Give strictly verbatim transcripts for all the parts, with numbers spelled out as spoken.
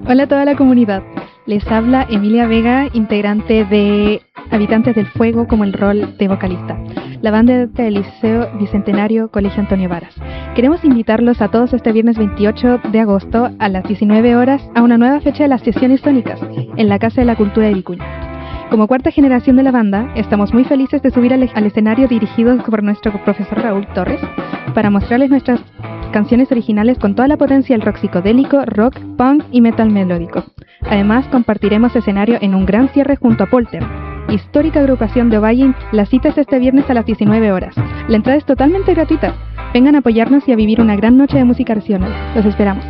Hola a toda la comunidad. Les habla Emilia Vega, integrante de Habitantes del Fuego como el rol de vocalista, la banda del Liceo Bicentenario Colegio Antonio Varas. Queremos invitarlos a todos este viernes veintiocho de agosto a las diecinueve horas a una nueva fecha de las sesiones tónicas en la Casa de la Cultura de Vicuña. Como cuarta generación de la banda, estamos muy felices de subir al, al escenario dirigidos por nuestro profesor Raúl Torres para mostrarles nuestras canciones originales con toda la potencia del rock psicodélico, rock, punk y metal melódico. Además, compartiremos escenario en un gran cierre junto a Polter, histórica agrupación de Ovalle. La cita es este viernes a las diecinueve horas. La entrada es totalmente gratuita. Vengan a apoyarnos y a vivir una gran noche de música nacional. Los esperamos.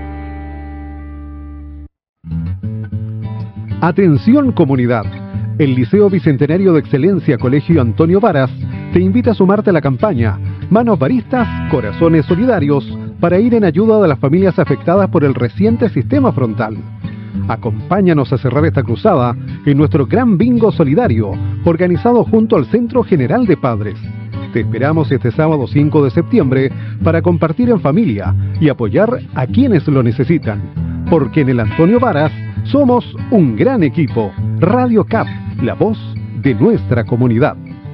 Atención comunidad. El Liceo Bicentenario de Excelencia Colegio Antonio Varas te invita a sumarte a la campaña Manos Varistas, Corazones Solidarios para ir en ayuda de las familias afectadas por el reciente sistema frontal. Acompáñanos a cerrar esta cruzada en nuestro gran bingo solidario, organizado junto al Centro General de Padres. Te esperamos este sábado cinco de septiembre para compartir en familia y apoyar a quienes lo necesitan. Porque en el Antonio Varas somos un gran equipo. Radio C A P, la voz de nuestra comunidad.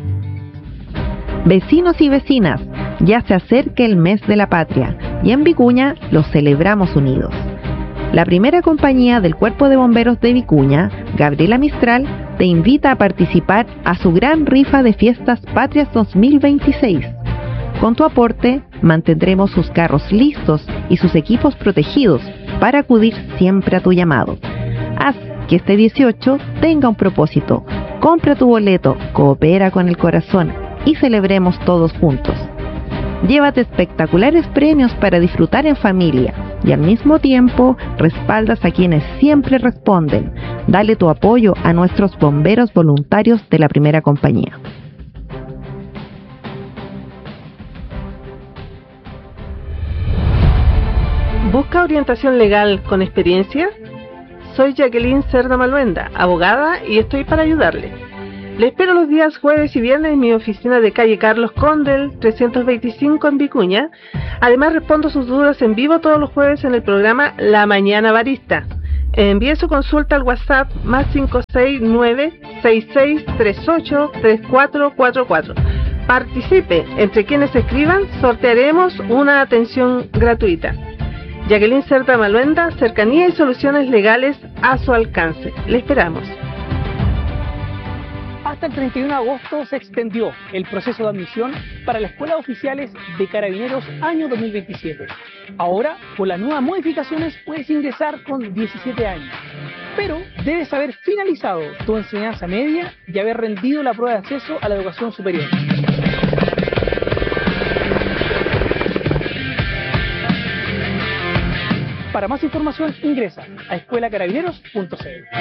Vecinos y vecinas, ya se acerca el mes de la patria y en Vicuña lo celebramos unidos. La primera compañía del Cuerpo de Bomberos de Vicuña, Gabriela Mistral, te invita a participar a su gran rifa de Fiestas Patrias dos mil veintiséis. Con tu aporte, mantendremos sus carros listos y sus equipos protegidos para acudir siempre a tu llamado. Haz que este dieciocho tenga un propósito. Compra tu boleto, coopera con el corazón y celebremos todos juntos. Llévate espectaculares premios para disfrutar en familia y al mismo tiempo respaldas a quienes siempre responden. Dale tu apoyo a nuestros bomberos voluntarios de la primera compañía. ¿Busca orientación legal con experiencia? Soy Jacqueline Cerda Maluenda, abogada, y estoy para ayudarle. Le espero los días jueves y viernes en mi oficina de calle Carlos Condel, trescientos veinticinco en Vicuña. Además, respondo sus dudas en vivo todos los jueves en el programa La Mañana Varista. Envíe su consulta al WhatsApp más cinco seis nueve, seis seis tres ocho, tres cuatro cuatro cuatro. Participe. Entre quienes escriban, sortearemos una atención gratuita. Jacqueline Cerda Maluenda, cercanía y soluciones legales a su alcance. Le esperamos. Hasta el treinta y uno de agosto se extendió el proceso de admisión para la Escuela de Oficiales de Carabineros año dos mil veintisiete. Ahora, por las nuevas modificaciones, puedes ingresar con diecisiete años. Pero debes haber finalizado tu enseñanza media y haber rendido la prueba de acceso a la educación superior. Para más información, ingresa a escuela carabineros punto c l.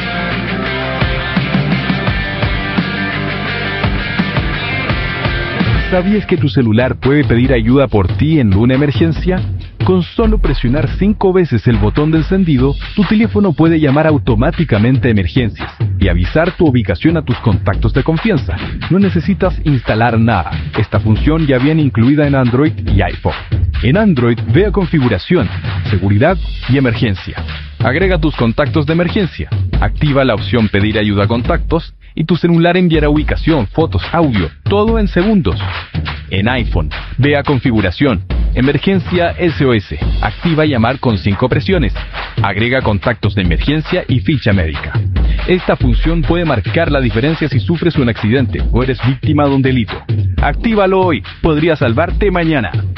¿Sabías que tu celular puede pedir ayuda por ti en una emergencia? Con solo presionar cinco veces el botón de encendido, tu teléfono puede llamar automáticamente a emergencias y avisar tu ubicación a tus contactos de confianza. No necesitas instalar nada. Esta función ya viene incluida en Android y iPhone. En Android, ve a Configuración, Seguridad y Emergencia. Agrega tus contactos de emergencia. Activa la opción Pedir ayuda a contactos y tu celular enviará ubicación, fotos, audio, todo en segundos. En iPhone, ve a Configuración, Emergencia S O S. Activa llamar con cinco presiones. Agrega contactos de emergencia y ficha médica. Esta función puede marcar la diferencia si sufres un accidente o eres víctima de un delito. Actívalo hoy, podría salvarte mañana.